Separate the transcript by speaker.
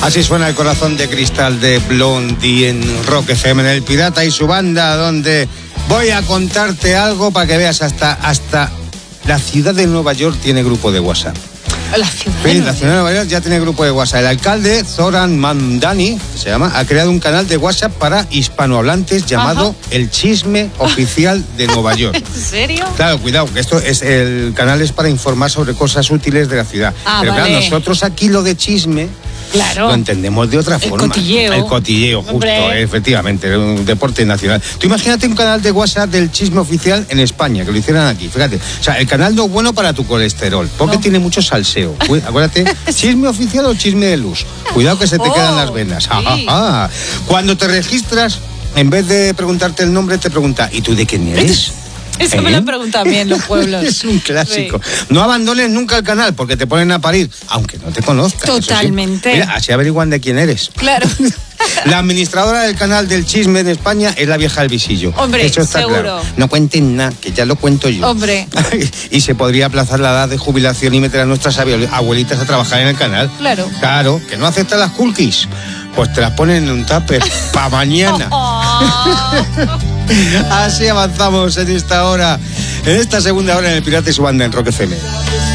Speaker 1: Así suena el corazón de cristal de Blondie en Rock FM, en El Pirata y su banda, donde voy a contarte algo para que veas hasta la ciudad de Nueva York tiene grupo de WhatsApp.
Speaker 2: La ciudad
Speaker 1: de Nueva York ya tiene grupo de WhatsApp. El alcalde, Zoran Mamdani, que se llama, ha creado un canal de WhatsApp para hispanohablantes llamado El Chisme Oficial de Nueva York.
Speaker 2: ¿En serio?
Speaker 1: Claro, cuidado, que el canal es para informar sobre cosas útiles de la ciudad. Pero
Speaker 2: vale.
Speaker 1: claro, nosotros aquí lo de chisme...
Speaker 2: Claro.
Speaker 1: Lo entendemos de otra forma.
Speaker 2: El
Speaker 1: cotilleo, justo,
Speaker 2: Hombre.
Speaker 1: efectivamente, un deporte nacional. Tú imagínate un canal de WhatsApp del Chisme Oficial en España, que lo hicieran aquí, fíjate. O sea, el canal no es bueno para tu colesterol, porque tiene mucho salseo. Acuérdate, Chisme Oficial o Chisme de Luz. Cuidado que se te quedan las venas.
Speaker 2: Sí.
Speaker 1: Cuando te registras, en vez de preguntarte el nombre, te pregunta, ¿y tú de quién eres?
Speaker 2: Eso me lo preguntan a mí en los pueblos.
Speaker 1: Es un clásico.
Speaker 2: Sí.
Speaker 1: No abandones nunca el canal porque te ponen a parir, aunque no te conozcan.
Speaker 2: Totalmente.
Speaker 1: Mira, así averiguan de quién eres.
Speaker 2: Claro.
Speaker 1: La administradora del canal del chisme de España es la vieja del visillo.
Speaker 2: Hombre,
Speaker 1: eso está
Speaker 2: seguro.
Speaker 1: Claro. No cuenten nada, que ya lo cuento yo.
Speaker 2: Hombre.
Speaker 1: Y se podría aplazar la edad de jubilación y meter a nuestras abuelitas a trabajar en el canal.
Speaker 2: Claro.
Speaker 1: Claro, que no aceptan las cookies. Pues te las ponen en un tupper para mañana. Así avanzamos en esta hora, en esta segunda hora en El Pirata y su banda en Rock FM.